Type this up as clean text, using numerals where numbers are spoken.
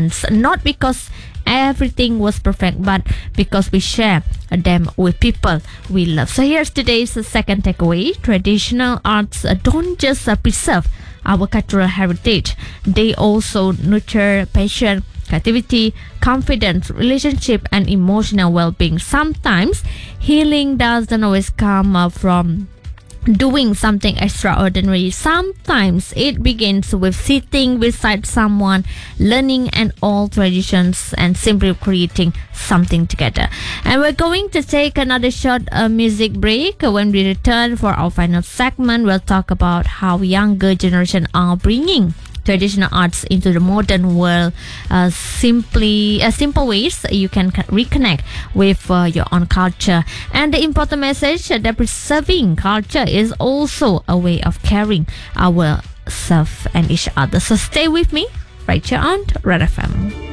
moments, not because everything was perfect, but because we share them with people we love. So here's today's second takeaway. Traditional arts don't just preserve our cultural heritage, they also nurture passion, creativity, confidence, relationship, and emotional well-being. Sometimes healing doesn't always come from doing something extraordinary. Sometimes it begins with sitting beside someone, learning an old traditions, and simply creating something together. And we're going to take another short music break. When we return for our final segment, we'll talk about how younger generation are bringing traditional arts into the modern world. Simple ways you can reconnect with your own culture, and the important message that preserving culture is also a way of caring ourselves and each other. So stay with me right here on Red FM.